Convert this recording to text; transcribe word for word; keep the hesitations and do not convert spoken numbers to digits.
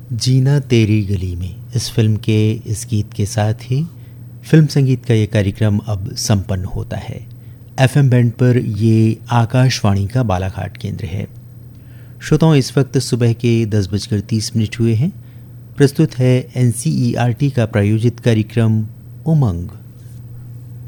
जीना तेरी गली में, इस फिल्म के इस गीत के साथ ही फिल्म संगीत का ये कार्यक्रम अब संपन्न होता है। एफएम बैंड पर ये आकाशवाणी का बालाघाट केंद्र है। श्रोताओं, इस वक्त सुबह के दस बजकर तीस मिनट हुए हैं। प्रस्तुत है एनसीईआरटी का प्रायोजित कार्यक्रम उमंग।